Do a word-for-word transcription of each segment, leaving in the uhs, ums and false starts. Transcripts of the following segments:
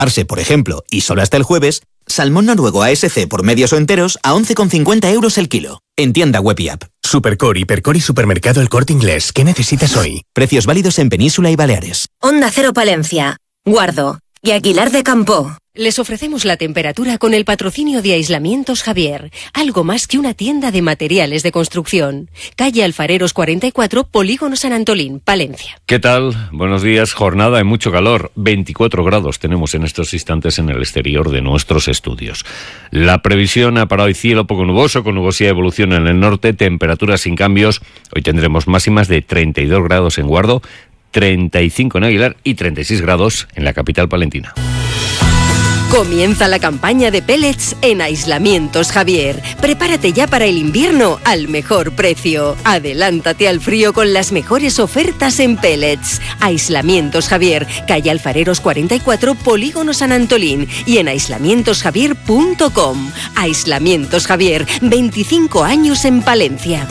Arse, por ejemplo, y solo hasta el jueves, salmón noruego A S C por medios o enteros a once con cincuenta euros el kilo. En tienda web y app. Supercore, Hipercore y Supermercado El Corte Inglés. ¿Qué necesitas hoy? Precios válidos en Península y Baleares. Onda Cero Palencia, Guardo y Aguilar de Campoo. Les ofrecemos la temperatura con el patrocinio de Aislamientos Javier, algo más que una tienda de materiales de construcción. Calle Alfareros cuarenta y cuatro, Polígono San Antolín, Palencia. ¿Qué tal? Buenos días. Jornada de mucho calor. veinticuatro grados tenemos en estos instantes en el exterior de nuestros estudios. La previsión ha para hoy cielo poco nuboso, con nubosidad de evolución en el norte, temperaturas sin cambios. Hoy tendremos máximas de treinta y dos grados en Guardo, treinta y cinco en Aguilar y treinta y seis grados en la capital palentina. Comienza la campaña de pellets en Aislamientos Javier. Prepárate ya para el invierno al mejor precio. Adelántate al frío con las mejores ofertas en pellets. Aislamientos Javier, calle Alfareros cuarenta y cuatro, Polígono San Antolín y en aislamientos javier punto com. Aislamientos Javier, veinticinco años en Palencia.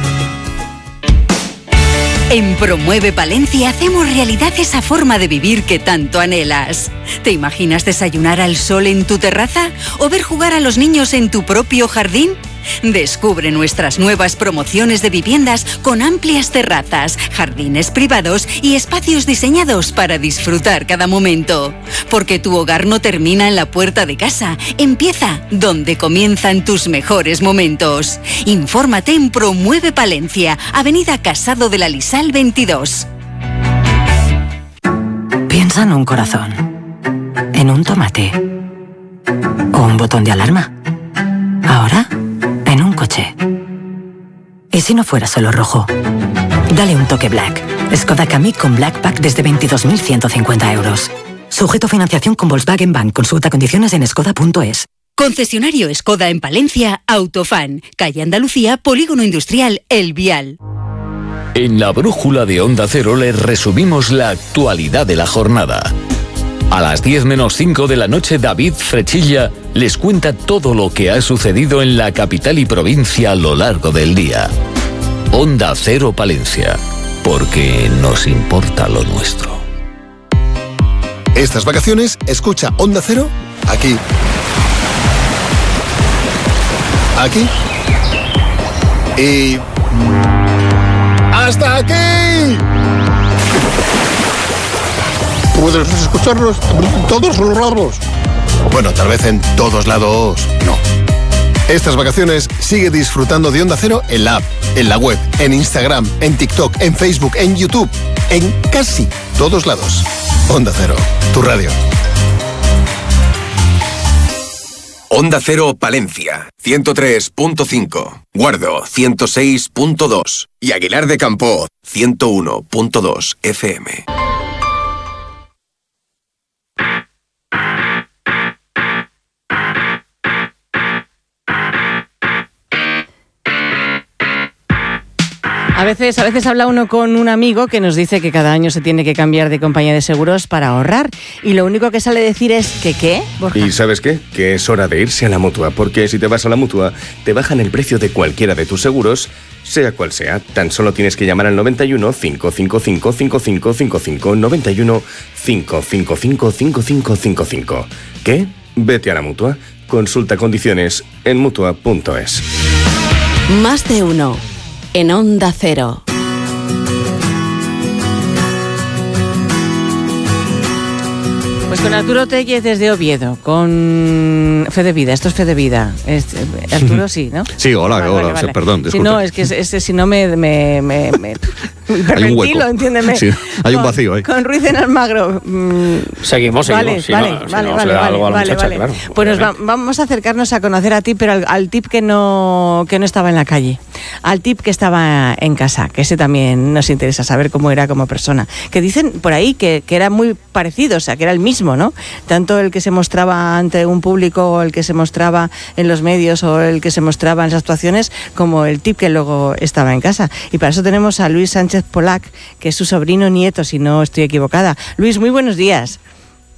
En Promueve Palencia hacemos realidad esa forma de vivir que tanto anhelas. ¿Te imaginas desayunar al sol en tu terraza o ver jugar a los niños en tu propio jardín? Descubre nuestras nuevas promociones de viviendas con amplias terrazas, jardines privados y espacios diseñados para disfrutar cada momento. Porque tu hogar no termina en la puerta de casa, empieza donde comienzan tus mejores momentos. Infórmate en Promueve Palencia, Avenida Casado de la Lisal veintidós. Piensa en un corazón, en un tomate o un botón de alarma. Ahora, en un coche. ¿Y si no fuera solo rojo? Dale un toque Black. Skoda Kamiq con Black Pack desde veintidós mil ciento cincuenta euros. Sujeto a financiación con Volkswagen Bank. Consulta condiciones en skoda punto es. Concesionario Skoda en Palencia, Autofan, calle Andalucía, Polígono Industrial El Vial. En la brújula de Onda Cero les resumimos la actualidad de la jornada. A las diez menos cinco de la noche, David Frechilla les cuenta todo lo que ha sucedido en la capital y provincia a lo largo del día. Onda Cero Palencia, porque nos importa lo nuestro. Estas vacaciones, escucha Onda Cero aquí. Aquí. Y... ¡hasta aquí! Puedes escucharlos en todos los lados. Bueno, tal vez en todos lados no. Estas vacaciones sigue disfrutando de Onda Cero en la app, en la web, en Instagram, en TikTok, en Facebook, en YouTube, en casi todos lados. Onda Cero, tu radio. Onda Cero Palencia, ciento tres punto cinco, Guardo, ciento seis punto dos y Aguilar de Campoo, ciento uno punto dos F M. A veces, a veces habla uno con un amigo que nos dice que cada año se tiene que cambiar de compañía de seguros para ahorrar y lo único que sale decir es que ¿qué, Borja? ¿Y sabes qué? Que es hora de irse a la Mutua, porque si te vas a la Mutua te bajan el precio de cualquiera de tus seguros, sea cual sea. Tan solo tienes que llamar al noventa y uno, cinco cinco cinco, cinco cinco cinco cinco, noventa y uno, cinco cinco cinco, cinco cinco cinco cinco. ¿Qué? Vete a la Mutua. Consulta condiciones en mutua punto es. Más de uno. En Onda Cero. Pues con Arturo Tellez desde Oviedo, con Fe de Vida, esto es Fe de Vida. Es, Arturo sí, ¿no? Sí, hola, vale, hola, vale, vale. perdón, disculpe. Si no, es que es, es, si no me... me, me, me hay un hueco. Entiéndeme. Sí, hay con, un vacío ahí. Con Ruiz en Almagro. Mmm, seguimos, seguimos. Vale, sí, vale, no, vale, si no, vale, vale, algo a la vale, muchacha, vale. claro. Pues nos va, vamos a acercarnos a conocer a ti, pero al, al tip que no, que no estaba en la calle. Al tip que estaba en casa, que ese también nos interesa saber cómo era como persona. Que dicen por ahí que, que era muy parecido, o sea, que era el mismo, ¿no? Tanto el que se mostraba ante un público o el que se mostraba en los medios o el que se mostraba en las actuaciones, como el tip que luego estaba en casa. Y para eso tenemos a Luis Sánchez Polac, que es su sobrino nieto, si no estoy equivocada. Luis, muy buenos días.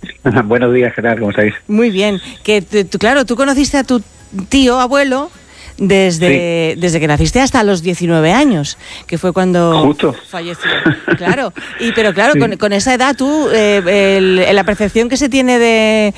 Buenos días, ¿qué tal? ¿Cómo estáis? Muy bien. Que tú, claro, tú conociste a tu tío, abuelo, desde, sí. desde que naciste hasta los diecinueve años, que fue cuando Justo. falleció. Claro, y pero claro, sí. con, con esa edad tú, eh, el, la percepción que se tiene de,